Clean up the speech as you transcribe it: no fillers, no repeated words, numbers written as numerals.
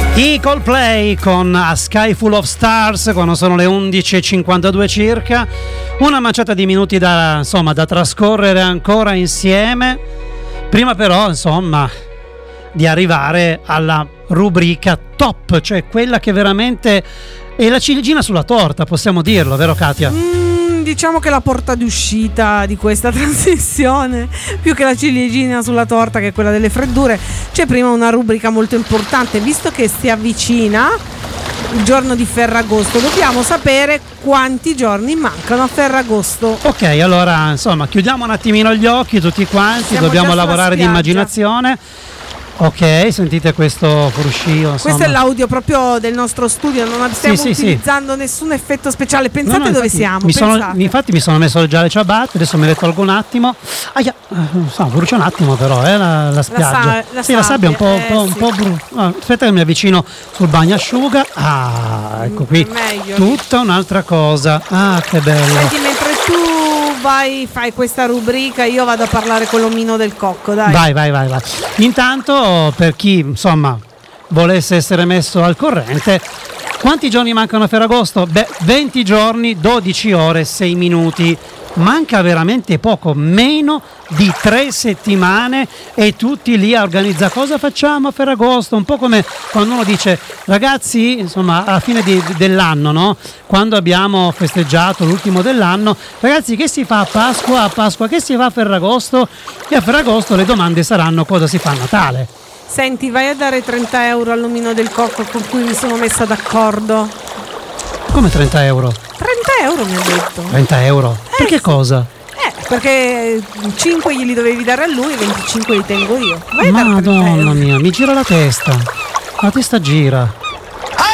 I Coldplay con A Sky Full of Stars, quando sono le 11:52 circa, una manciata di minuti da trascorrere ancora insieme, prima però di arrivare alla rubrica top, cioè quella che veramente è la ciliegina sulla torta, possiamo dirlo, vero Katia? Diciamo che la porta d'uscita di questa trasmissione, più che la ciliegina sulla torta, che è quella delle freddure, c'è prima una rubrica molto importante, visto che si avvicina il giorno di Ferragosto, dobbiamo sapere quanti giorni mancano a Ferragosto. Ok, allora chiudiamo un attimino gli occhi tutti quanti, dobbiamo lavorare di immaginazione. Ok, sentite questo fruscio. Questo è l'audio proprio del nostro studio, non stiamo utilizzando nessun effetto speciale. Pensate dove siamo. Infatti mi sono messo già le ciabatte, adesso me le tolgo un attimo. Brucia un attimo però, la spiaggia. La sabbia è un po' aspetta che mi avvicino sul bagnasciuga. Ecco qui. Tutta un'altra cosa. Che bello. Senti, mentre tu fai questa rubrica, io vado a parlare con l'omino del cocco, dai. Vai. Intanto, per chi volesse essere messo al corrente, quanti giorni mancano a Ferragosto? 20 giorni, 12 ore, 6 minuti. Manca veramente poco, meno di 3 settimane e tutti lì a organizzare cosa facciamo a Ferragosto, un po' come quando uno dice ragazzi, alla fine dell'anno, no? Quando abbiamo festeggiato l'ultimo dell'anno, ragazzi, che si fa a Pasqua che si fa a Ferragosto? E a Ferragosto le domande saranno cosa si fa a Natale. Senti, vai a dare 30 euro all'omino del cocco con cui mi sono messa d'accordo. Come 30 euro? 30 euro mi ha detto. 30 euro? Per che cosa? Perché 5 glieli dovevi dare a lui, 25 li tengo io. Madonna mia, mi gira la testa gira.